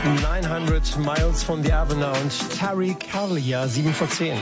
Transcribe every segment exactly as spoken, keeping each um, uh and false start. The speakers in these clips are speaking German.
neunhundert Miles von The Avenue und Terry Callier, sieben vor zehn.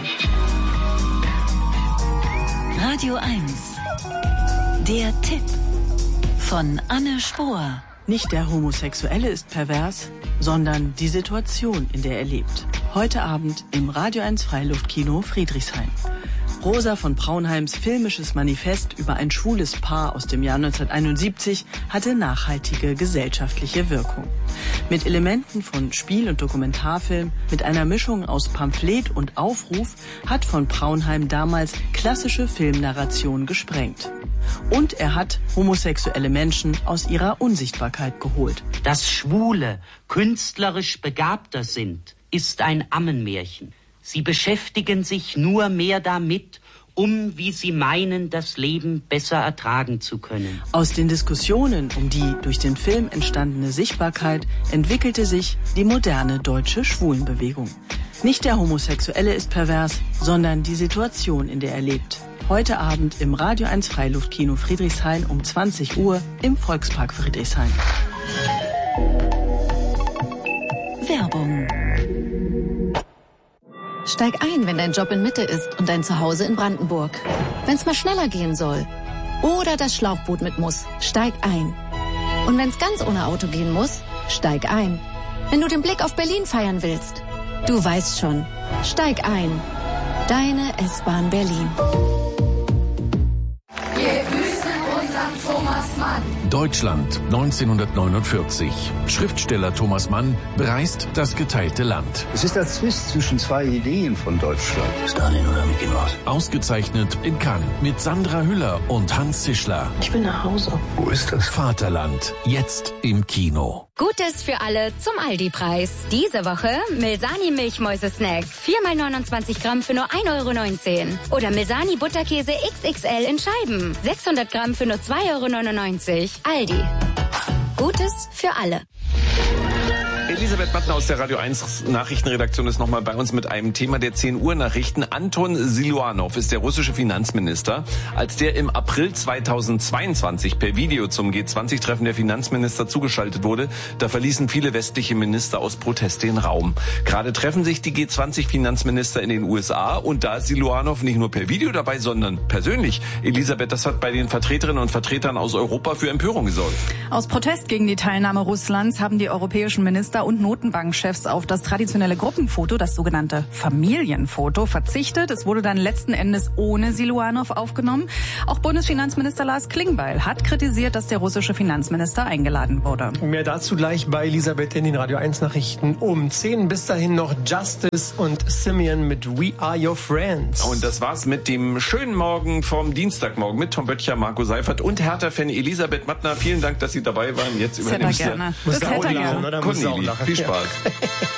Radio eins. Der Tipp von Anne Spohr. Nicht der Homosexuelle ist pervers, sondern die Situation, in der er lebt. Heute Abend im Radio eins Freiluftkino Friedrichshain. Rosa von Braunheims filmisches Manifest über ein schwules Paar aus dem Jahr neunzehnhunderteinundsiebzig hatte nachhaltige gesellschaftliche Wirkung. Mit Elementen von Spiel- und Dokumentarfilm, mit einer Mischung aus Pamphlet und Aufruf hat von Braunheim damals klassische Filmnarration gesprengt. Und er hat homosexuelle Menschen aus ihrer Unsichtbarkeit geholt. Dass Schwule künstlerisch begabter sind, ist ein Ammenmärchen. Sie beschäftigen sich nur mehr damit, um, wie sie meinen, das Leben besser ertragen zu können. Aus den Diskussionen um die durch den Film entstandene Sichtbarkeit entwickelte sich die moderne deutsche Schwulenbewegung. Nicht der Homosexuelle ist pervers, sondern die Situation, in der er lebt. Heute Abend im Radio eins Freiluftkino Friedrichshain um zwanzig Uhr im Volkspark Friedrichshain. Werbung. Steig ein, wenn dein Job in Mitte ist und dein Zuhause in Brandenburg. Wenn's mal schneller gehen soll oder das Schlauchboot mit muss, steig ein. Und wenn's ganz ohne Auto gehen muss, steig ein. Wenn du den Blick auf Berlin feiern willst, du weißt schon, steig ein. Deine S-Bahn Berlin. Wir grüßen unseren Thomas Mann. Deutschland neunzehnhundertneunundvierzig. Schriftsteller Thomas Mann bereist das geteilte Land. Es ist der Zwist zwischen zwei Ideen von Deutschland. Stalin oder Mickey Mouse? Ausgezeichnet in Cannes mit Sandra Hüller und Hans Zischler. Ich will nach Hause. Wo ist das? Vaterland, jetzt im Kino. Gutes für alle zum Aldi-Preis. Diese Woche Milsani Milchmäuse-Snack. vier mal neunundzwanzig Gramm für nur ein Euro neunzehn. Oder Milsani Butterkäse X X L in Scheiben. sechshundert Gramm für nur zwei Euro neunundneunzig. Aldi. Gutes für alle. Elisabeth Mattner aus der Radio eins Nachrichtenredaktion ist nochmal bei uns mit einem Thema der zehn Uhr Nachrichten. Anton Siluanow ist der russische Finanzminister. Als der im April zweitausendzweiundzwanzig per Video zum G zwanzig Treffen der Finanzminister zugeschaltet wurde, da verließen viele westliche Minister aus Protest den Raum. Gerade treffen sich die G zwanzig Finanzminister in den U S A und da ist Siluanow nicht nur per Video dabei, sondern persönlich. Elisabeth, das hat bei den Vertreterinnen und Vertretern aus Europa für Empörung gesorgt. Aus Protest gegen die Teilnahme Russlands haben die europäischen Minister und Notenbankchefs auf das traditionelle Gruppenfoto, das sogenannte Familienfoto, verzichtet. Es wurde dann letzten Endes ohne Siluanow aufgenommen. Auch Bundesfinanzminister Lars Klingbeil hat kritisiert, dass der russische Finanzminister eingeladen wurde. Mehr dazu gleich bei Elisabeth in den Radio eins Nachrichten um zehn. Bis dahin noch Justice und Simeon mit We Are Your Friends. Und das war's mit dem schönen Morgen vom Dienstagmorgen mit Tom Böttcher, Marco Seifert und Hertha-Fan Elisabeth Mattner. Vielen Dank, dass Sie dabei waren. Jetzt übernimmt gerne. Muss auch lachen, oder? Viel Spaß.